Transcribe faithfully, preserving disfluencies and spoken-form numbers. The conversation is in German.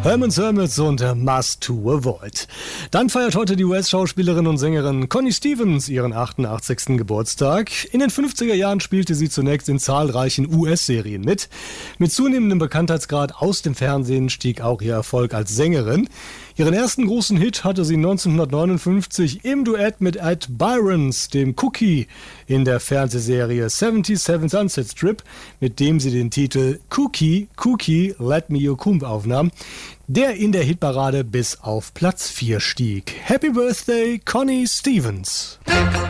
Herman's Hermits und Must to Avoid. Dann feiert heute die U S-Schauspielerin und Sängerin Connie Stevens ihren achtundachtzigsten Geburtstag. In den fünfziger Jahren spielte sie zunächst in zahlreichen U S-Serien mit. Mit zunehmendem Bekanntheitsgrad aus dem Fernsehen stieg auch ihr Erfolg als Sängerin. Ihren ersten großen Hit hatte sie neunzehnhundertneunundfünfzig im Duett mit Ed Byrons, dem Cookie, in der Fernsehserie seventy-seven Sunset Strip, mit dem sie den Titel Cookie, Cookie, Let Me Your Kump aufnahm, der in der Hitparade bis auf Platz vier stieg. Happy Birthday, Connie Stevens!